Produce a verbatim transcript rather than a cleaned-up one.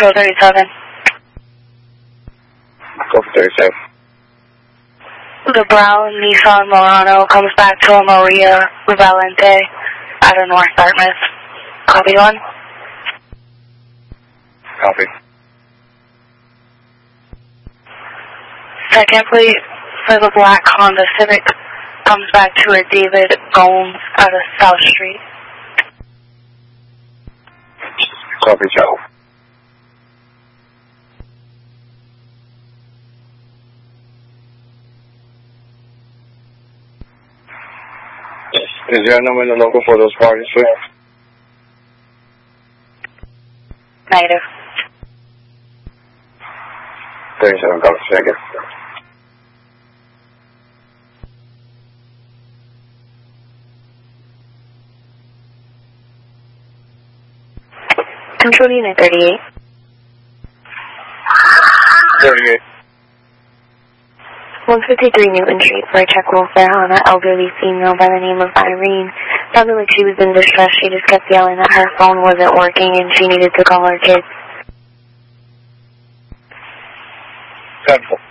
Control thirty-seven. Go for thirty-seven. The brown Nissan Murano comes back to a Maria Valente out of North Dartmouth. Copy one. Copy. Second plate for the black Honda Civic comes back to a David Gomes out of South Street. Copy, Joe. Is there a number in the local for those parties, please? Negative. thirty-seven, copy, second. Control unit thirty-eight. thirty-eight. one fifty-three Newton Street for a check welfare on an elderly female by the name of Irene. Sounded like she was in distress. She just kept yelling that her phone wasn't working and she needed to call her kids. ten four.